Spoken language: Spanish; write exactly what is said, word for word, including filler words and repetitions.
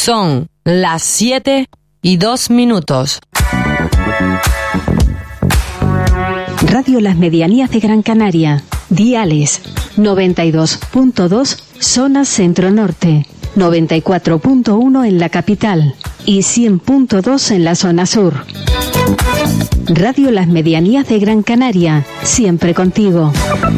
Son las siete y dos minutos. Radio Las Medianías de Gran Canaria. Diales noventa y dos punto dos, zona centro-norte, noventa y cuatro punto uno en la capital y cien punto dos en la zona sur. Radio Las Medianías de Gran Canaria, siempre contigo.